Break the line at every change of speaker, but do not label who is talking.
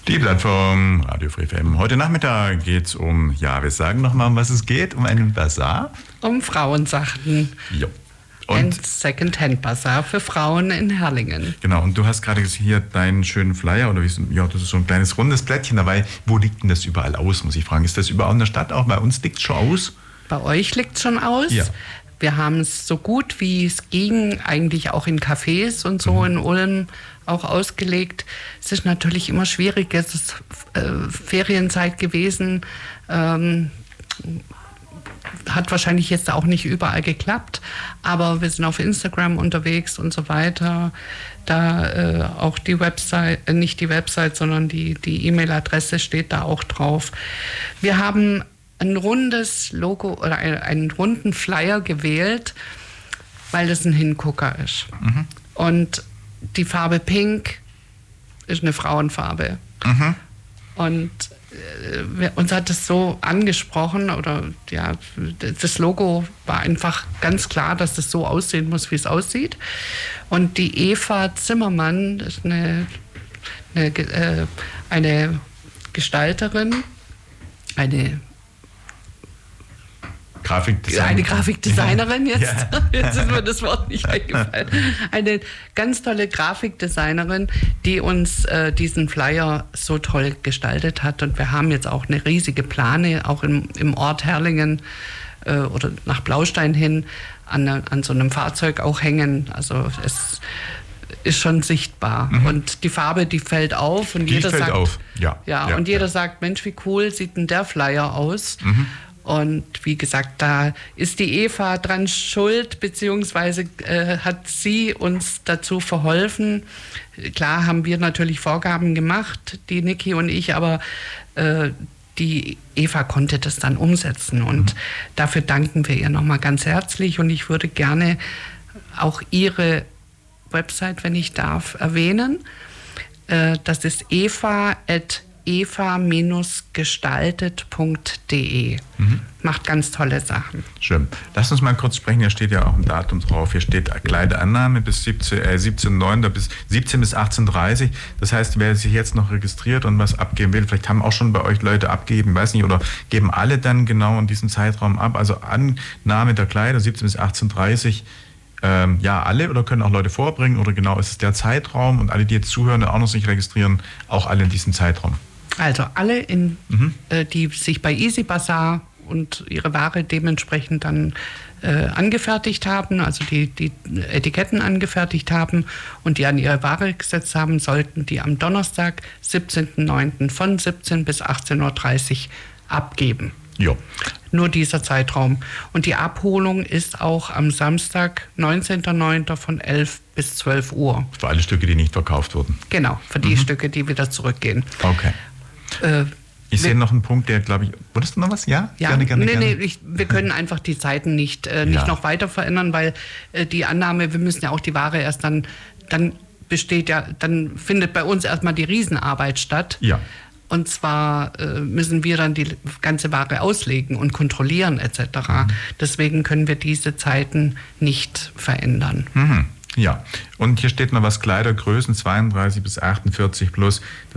Die Plattform Radio Free FM. Heute Nachmittag geht es wir sagen nochmal, um was es geht, um einen Bazar.
Um Frauensachen.
Jo.
Ein Second-Hand-Bazar für Frauen in Herrlingen.
Genau, und du hast gerade hier deinen schönen Flyer, das ist so ein kleines rundes Blättchen dabei. Wo liegt denn das überall aus, muss ich fragen? Ist das überall in der Stadt auch? Bei uns liegt es schon aus?
Bei euch liegt es schon aus. Ja. Wir haben es so gut wie es ging, eigentlich auch in Cafés und so in Ulm auch ausgelegt. Es ist natürlich immer schwierig, es ist Ferienzeit gewesen, hat wahrscheinlich jetzt auch nicht überall geklappt, aber wir sind auf Instagram unterwegs und so weiter. Da auch die Website, nicht die Website, sondern die E-Mail-Adresse steht da auch drauf. Wir haben ein rundes Logo oder einen runden Flyer gewählt, weil das ein Hingucker ist. Und die Farbe Pink ist eine Frauenfarbe. Und uns hat das so angesprochen, das Logo war einfach ganz klar, dass das so aussehen muss, wie es aussieht. Und die Eva Zimmermann ist eine Gestalterin, eine Grafikdesignerin, jetzt ist mir das Wort nicht eingefallen. Eine ganz tolle Grafikdesignerin, die uns diesen Flyer so toll gestaltet hat. Und wir haben jetzt auch eine riesige Plane, auch im Ort Herrlingen oder nach Blaustein hin, an so einem Fahrzeug auch hängen. Also es ist schon sichtbar. Und die Farbe, die fällt auf. Und jeder sagt, Mensch, wie cool sieht denn der Flyer aus? Und wie gesagt, da ist die Eva dran schuld, beziehungsweise hat sie uns dazu verholfen. Klar haben wir natürlich Vorgaben gemacht, die Niki und ich, aber die Eva konnte das dann umsetzen. Und dafür danken wir ihr nochmal ganz herzlich. Und ich würde gerne auch ihre Website, wenn ich darf, erwähnen. Das ist eva-gestaltet.de. Macht ganz tolle Sachen.
Schön. Lass uns mal kurz sprechen, hier steht ja auch ein Datum drauf. Hier steht Kleiderannahme bis 17.09. bis 17 bis 18.30 Uhr. Das heißt, wer sich jetzt noch registriert und was abgeben will, vielleicht haben auch schon bei euch Leute abgegeben, weiß nicht, oder geben alle dann genau in diesem Zeitraum ab. Also Annahme der Kleider 17 bis 18.30 Uhr. Alle oder können auch Leute vorbringen oder genau ist es der Zeitraum und alle, die jetzt zuhören und auch noch sich registrieren, auch alle in diesem Zeitraum?
Also alle, die sich bei Easy Bazar und ihre Ware dementsprechend dann angefertigt haben, also die Etiketten angefertigt haben und die an ihre Ware gesetzt haben, sollten die am Donnerstag, 17.09. von 17 bis 18.30 Uhr abgeben.
Jo.
Nur dieser Zeitraum. Und die Abholung ist auch am Samstag, 19.09. von 11 bis 12 Uhr.
Für alle Stücke, die nicht verkauft wurden?
Genau, für die Stücke, die wieder zurückgehen.
Okay. Ich sehe noch einen Punkt, der, glaube ich, wolltest du noch was? Ja?
Gerne. Wir können einfach die Zeiten nicht noch weiter verändern, weil die Annahme, wir müssen ja auch die Ware erst dann findet bei uns erstmal die Riesenarbeit statt. Ja. Und zwar müssen wir dann die ganze Ware auslegen und kontrollieren etc. Deswegen können wir diese Zeiten nicht verändern.
Ja, und hier steht noch was, Kleidergrößen 32 bis 48 plus.